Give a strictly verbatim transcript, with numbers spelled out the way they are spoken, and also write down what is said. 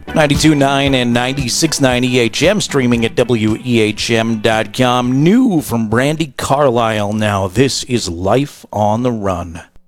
ninety-two point nine and ninety-six point nine E H M, streaming at W E H M dot com. New from Brandi Carlile now. This is Life on the Run.